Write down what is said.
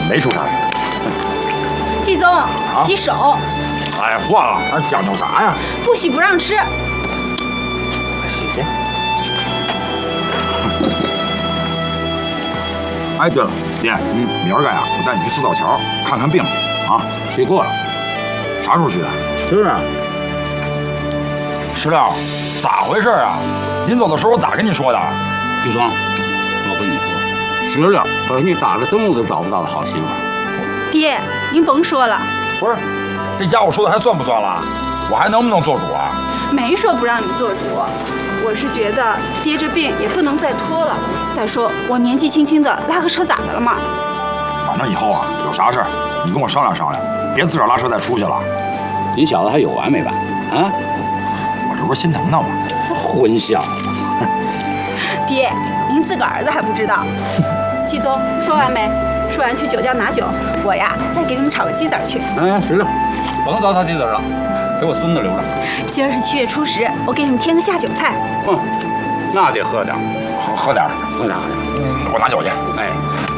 没出啥事。 季总，洗手。 哎，换了，还讲究啥呀？ 不洗不让吃。 洗去。哎，对了，爹，明儿个呀，我带你去四道桥看看病去啊。 去过了。 啥时候去的？ 是啊。 石亮，咋回事啊？临走的时候我咋跟你说的？ 季总，我跟你说，石亮可是你打着灯笼都找不到的好媳妇。 爹，您甭说了。 不是，这家伙说的还算不算了？我还能不能做主啊？ 没说不让你做主，我是觉得爹这病也不能再拖了。再说我年纪轻轻的，拉个车咋的了嘛？ 反正以后啊，有啥事儿你跟我商量商量，别自个儿拉车再出去了。 你小子还有完没完啊？ 我这不是心疼他吗？ 混小子！ 爹，您自个儿子还不知道。季总，说完没？说完去酒窖拿酒，我呀再给你们炒个鸡子去。 哎，石榴，不能糟蹋鸡子了，给我孙子留着。 今儿是7月初10，我给你们添个下酒菜。 那得喝点， 喝点， 喝点。 我拿酒去。 哎。